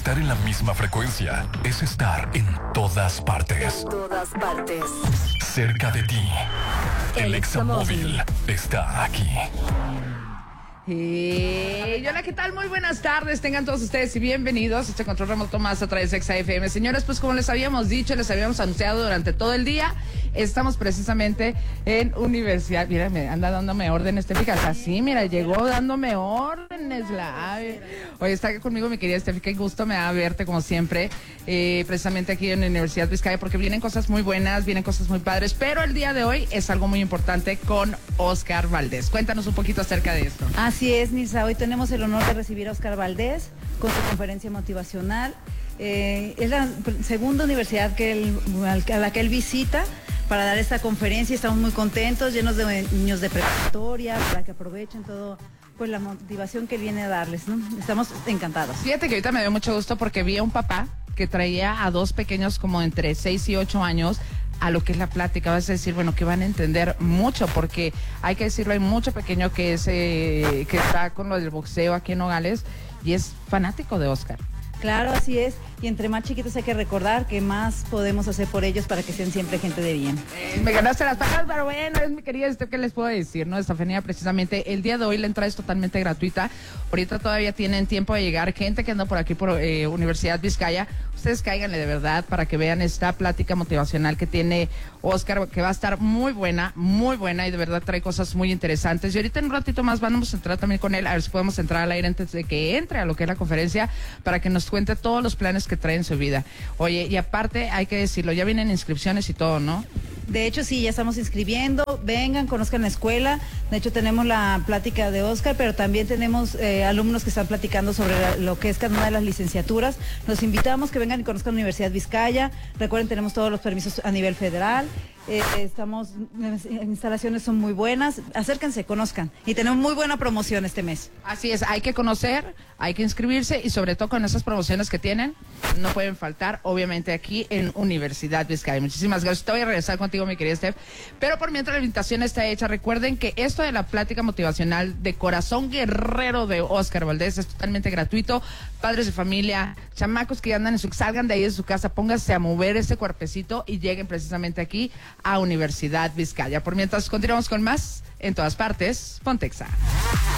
Estar en la misma frecuencia es estar en todas partes. En todas partes. Cerca de ti. El Examóvil está aquí. Hola, ¿qué tal? Muy buenas tardes, tengan todos ustedes y bienvenidos a este control remoto más a través de Exa FM. Señores, pues como les habíamos dicho, les habíamos anunciado durante todo el día, estamos precisamente en universidad. Mira, me anda dándome órdenes, fíjate, así, mira, llegó dándome órdenes. Oye, está conmigo mi querida Steffi, qué gusto me da verte como siempre, precisamente aquí en la Universidad Vizcaya, porque vienen cosas muy buenas, vienen cosas muy padres, pero el día de hoy es algo muy importante con Óscar Valdés. Cuéntanos un poquito acerca de esto. Así es, Nilsa, hoy tenemos el honor de recibir a Óscar Valdés con su conferencia motivacional. Es la segunda universidad a la que él visita para dar esta conferencia y estamos muy contentos, llenos de niños de preparatoria, para que aprovechen todo, pues la motivación que viene a darles, ¿no? Estamos encantados. Fíjate que ahorita me dio mucho gusto porque vi a un papá que traía a dos pequeños como entre 6 y 8 años a lo que es la plática. Vas a decir, bueno, que van a entender mucho, porque hay que decirlo, hay mucho pequeño que está con lo del boxeo aquí en Nogales y es fanático de Óscar. Claro, así es. Y entre más chiquitos hay que recordar que más podemos hacer por ellos para que sean siempre gente de bien. Me ganaste las palabras, pero bueno, es mi querida, ¿qué les puedo decir? ¿No? Estefanía, precisamente el día de hoy la entrada es totalmente gratuita. Ahorita todavía tienen tiempo de llegar gente que anda por aquí por Universidad Vizcaya. Ustedes cáiganle de verdad para que vean esta plática motivacional que tiene Óscar, que va a estar muy buena y de verdad trae cosas muy interesantes. Y ahorita en un ratito más vamos a entrar también con él, a ver si podemos entrar al aire antes de que entre a lo que es la conferencia, para que nos cuente todos los planes que trae en su vida. Oye, y aparte hay que decirlo, ya vienen inscripciones y todo, ¿no? De hecho, sí, ya estamos inscribiendo. Vengan, conozcan la escuela. De hecho, tenemos la plática de Óscar, pero también tenemos alumnos que están platicando sobre lo que es cada una de las licenciaturas. Los invitamos que vengan y conozcan la Universidad Vizcaya. Recuerden, tenemos todos los permisos a nivel federal. Las instalaciones son muy buenas. Acérquense, conozcan. Y tenemos muy buena promoción este mes. Así es, hay que conocer, hay que inscribirse y sobre todo con esas promociones que tienen, no pueden faltar, obviamente, aquí en Universidad Vizcaya. Muchísimas gracias. Te voy a regresar contigo, mi querida Steph. Pero por mientras la invitación está hecha, recuerden que esto de la plática motivacional de Corazón Guerrero de Óscar Valdés es totalmente gratuito. Padres de familia, chamacos que andan salgan de ahí de su casa, pónganse a mover ese cuerpecito y lleguen precisamente aquí a Universidad Vizcaya. Por mientras continuamos con más, en todas partes, Pontexa.